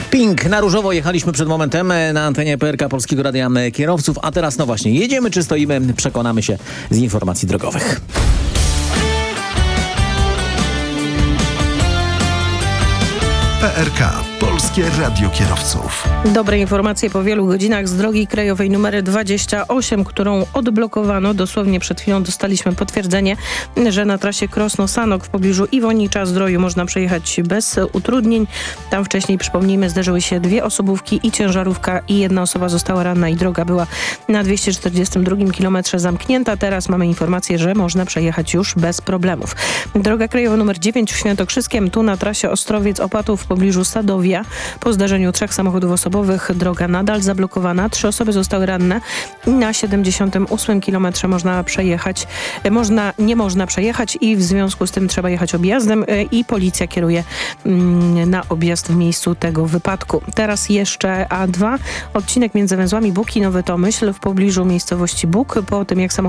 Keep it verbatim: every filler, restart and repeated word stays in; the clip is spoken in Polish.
Pink, na różowo jechaliśmy przed momentem na antenie P R K Polskiego Radia Kierowców, a teraz no właśnie, jedziemy czy stoimy, przekonamy się z informacji drogowych. P R K, Polskie Radio Kierowców. Dobre informacje po wielu godzinach z drogi krajowej nr dwadzieścia osiem, którą odblokowano. Dosłownie przed chwilą dostaliśmy potwierdzenie, że na trasie Krosno-Sanok w pobliżu Iwonicza-Zdroju można przejechać bez utrudnień. Tam wcześniej, przypomnijmy, zderzyły się dwie osobówki i ciężarówka i jedna osoba została ranna i droga była na dwieście czterdziestym drugim kilometrze zamknięta. Teraz mamy informację, że można przejechać już bez problemów. Droga krajowa nr dziewięć w Świętokrzyskiem, tu na trasie Ostrowiec-Opatów w pobliżu Sadowia. Po zdarzeniu trzech samochodów osobowych droga nadal zablokowana. Trzy osoby zostały ranne i na siedemdziesiątym ósmym kilometrze można przejechać. Można, nie można przejechać i w związku z tym trzeba jechać objazdem i policja kieruje mm, na objazd w miejscu tego wypadku. Teraz jeszcze A dwa, odcinek między węzłami Bóg i Nowy Tomyśl w pobliżu miejscowości Bóg. Po tym jak samochód